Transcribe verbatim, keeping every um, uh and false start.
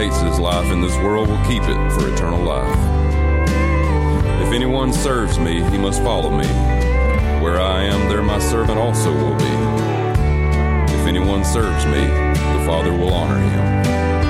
hates his life in this world will keep it for eternal life. If anyone serves me, he must follow me. Where I am, there my servant also will be. If anyone serves me, the Father will honor him.